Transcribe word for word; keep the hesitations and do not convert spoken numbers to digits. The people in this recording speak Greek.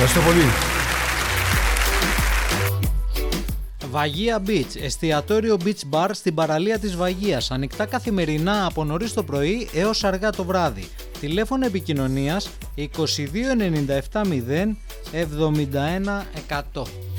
Ευχαριστώ πολύ. Βαγία Beach, εστιατόριο Beach Bar στην παραλία της Βαγίας. Ανοιχτά καθημερινά από νωρίς το πρωί έως αργά το βράδυ. Τηλέφωνο επικοινωνίας είκοσι δύο ενενήντα επτά μηδέν εβδομήντα ένα εκατό.